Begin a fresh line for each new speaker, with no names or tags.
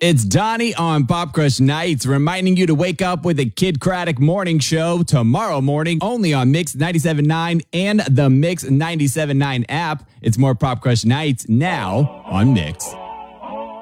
It's Donnie on Pop Crush Nights, reminding you to wake up with a Kid Craddock morning show tomorrow morning, only on Mix 97.9 and the Mix 97.9 app. It's more Pop Crush Nights now on Mix.